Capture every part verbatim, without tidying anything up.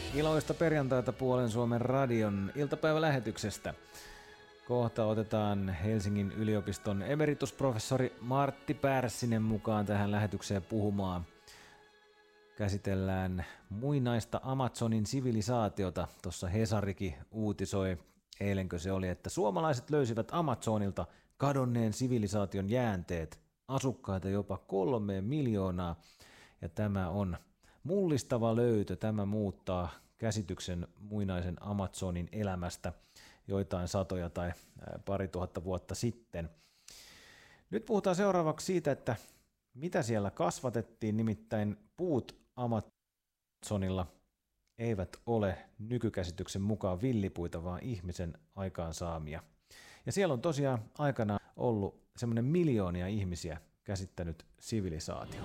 Iloista perjantaita Puolen Suomen radion iltapäivälähetyksestä. Kohta otetaan Helsingin yliopiston emeritusprofessori Martti Pärssinen mukaan tähän lähetykseen puhumaan. Käsitellään muinaista Amazonin sivilisaatiota. Tuossa Hesarikin uutisoi, eilenkö se oli, että suomalaiset löysivät Amazonilta kadonneen sivilisaation jäänteet, asukkaita jopa kolme miljoonaa. Ja tämä on mullistava löytö. Tämä muuttaa käsityksen muinaisen Amazonin elämästä joitain satoja tai pari tuhatta vuotta sitten. Nyt puhutaan seuraavaksi siitä, että mitä siellä kasvatettiin, nimittäin puut Amazonilla eivät ole nykykäsityksen mukaan villipuita, vaan ihmisen aikaansaamia. Ja siellä on tosiaan aikana ollut semmoinen miljoonia ihmisiä käsittänyt sivilisaatio.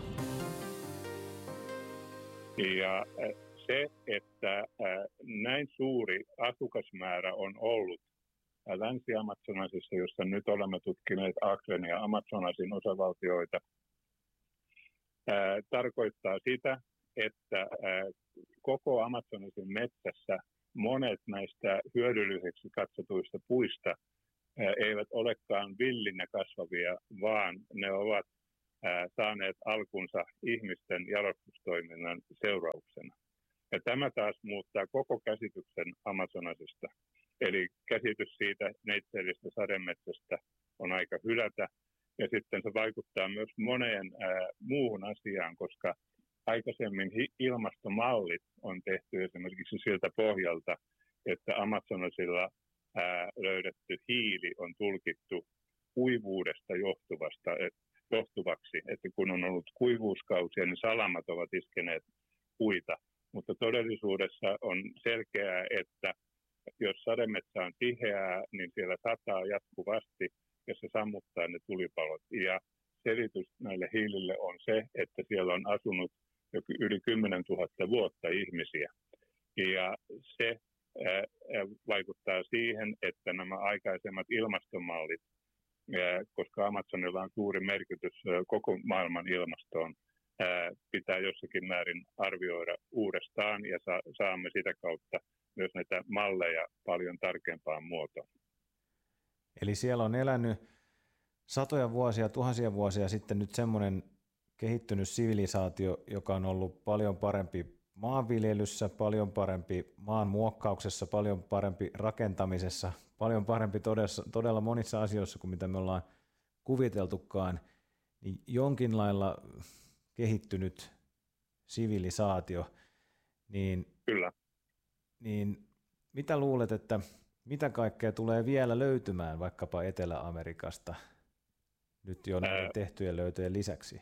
Ja se, että näin suuri asukasmäärä on ollut Länsi-Amazonasissa, jossa nyt olemme tutkineet Acren ja Amazonasin osavaltioita, tarkoittaa sitä, että koko Amazonasin metsässä monet näistä hyödylliseksi katsotuista puista eivät olekaan villinä kasvavia, vaan ne ovat saaneet alkunsa ihmisten jalostustoiminnan seurauksena. Ja tämä taas muuttaa koko käsityksen Amazonasista. Eli käsitys siitä neitseellisestä sademetsästä on aika hylätä. Ja sitten se vaikuttaa myös moneen ää, muuhun asiaan, koska aikaisemmin hi- ilmastomallit on tehty esimerkiksi siltä pohjalta, että Amazonasilla ää, löydetty hiili on tulkittu kuivuudesta johtuvasta, et, johtuvaksi. Että kun on ollut kuivuuskausia, niin salamat ovat iskeneet puita. Mutta todellisuudessa on selkeää, että jos sademetsä on tiheää, niin siellä sataa jatkuvasti ja se sammuttaa ne tulipalot. Ja selitys näille hiilille on se, että siellä on asunut jo yli kymmenen tuhatta vuotta ihmisiä. Ja se ää, vaikuttaa siihen, että nämä aikaisemmat ilmastomallit, ää, koska Amazonilla on suuri merkitys ää, koko maailman ilmastoon, ää, pitää jossakin määrin arvioida uudestaan ja sa- saamme sitä kautta myös näitä malleja paljon tarkempaan muotoon. Eli siellä on elänyt satoja vuosia, tuhansia vuosia sitten nyt semmoinen kehittynyt sivilisaatio, joka on ollut paljon parempi maanviljelyssä, paljon parempi maan muokkauksessa, paljon parempi rakentamisessa, paljon parempi todella, todella monissa asioissa kuin mitä me ollaan kuviteltukaan, niin jonkin lailla kehittynyt sivilisaatio, niin, Kyllä. niin mitä luulet, että mitä kaikkea tulee vielä löytymään vaikkapa Etelä-Amerikasta nyt jo näiden tehtyjen löytöjen lisäksi?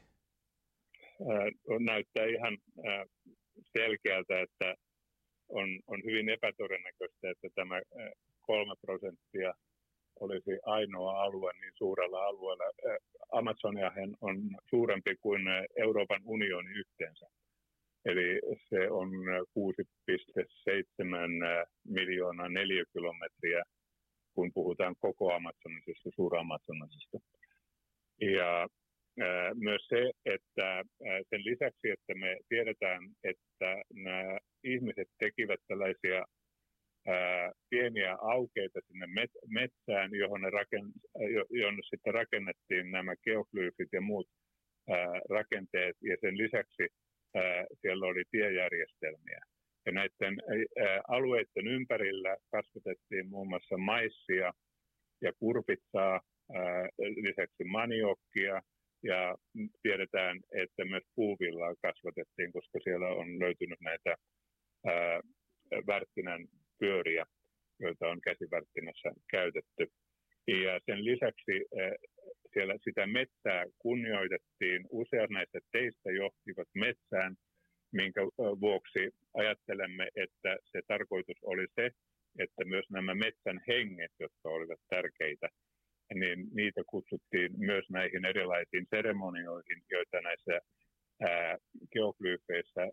Ää, näyttää ihan ää, selkeältä, että on, on hyvin epätodennäköistä, että tämä ää, kolme prosenttia olisi ainoa alue niin suurella alueella. Ää, Amazoniahan on suurempi kuin Euroopan unioni yhteensä. Eli se on kuusi pilkku seitsemän miljoonaa neliökilometriä, kun puhutaan koko Amazonasista, Suur-Amazonasista. Ja ää, myös se, että ää, sen lisäksi, että me tiedetään, että nämä ihmiset tekivät tällaisia ää, pieniä aukeita sinne met- metsään, johon, ne raken- johon sitten rakennettiin nämä geoglyyfit ja muut ää, rakenteet, ja sen lisäksi Ää, siellä oli tiejärjestelmiä. Ja näiden ää, alueiden ympärillä kasvatettiin muun muassa maissia ja kurpitsaa, ää, lisäksi maniokkia, ja tiedetään, että myös puuvillaa kasvatettiin, koska siellä on löytynyt näitä ää, värttinän pyöriä, joita on käsivärttinässä käytetty. Ja sen lisäksi ää, siellä sitä metsää kunnioitettiin. Useat näistä teistä johtivat metsään, minkä vuoksi ajattelemme, että se tarkoitus oli se, että myös nämä metsän henget, jotka olivat tärkeitä, niin niitä kutsuttiin myös näihin erilaisiin seremonioihin, joita näissä ää, geoglyyfeissä